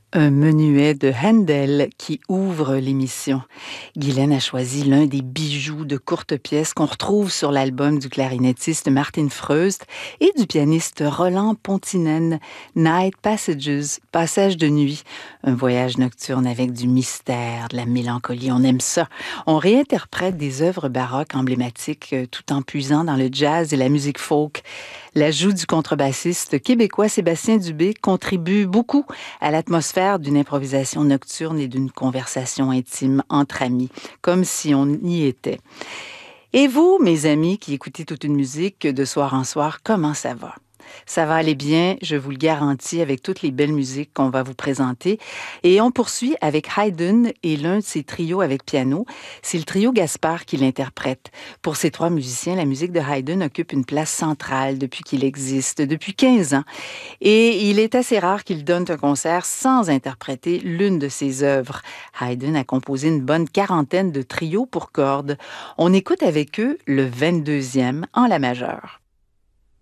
Un menuet de Handel qui ouvre l'émission. Guylaine a choisi l'un des bijoux de courte pièce qu'on retrouve sur l'album du clarinettiste Martin Freust et du pianiste Roland Pontinen, Night Passages, Passage de nuit. Un voyage nocturne avec du mystère, de la mélancolie, on aime ça. On réinterprète des œuvres baroques emblématiques tout en puisant dans le jazz et la musique folk. L'ajout du contrebassiste québécois Sébastien Dubé contribue beaucoup à l'atmosphère d'une improvisation nocturne et d'une conversation intime entre amis, comme si on y était. Et vous, mes amis qui écoutez toute une musique de soir en soir, comment ça va? Ça va aller bien, je vous le garantis, avec toutes les belles musiques qu'on va vous présenter. Et on poursuit avec Haydn et l'un de ses trios avec piano. C'est le trio Gaspard qui l'interprète. Pour ces trois musiciens, la musique de Haydn occupe une place centrale depuis qu'il existe, depuis 15 ans. Et il est assez rare qu'il donne un concert sans interpréter l'une de ses œuvres. Haydn a composé une bonne quarantaine de trios pour cordes. On écoute avec eux le 22e en la majeure.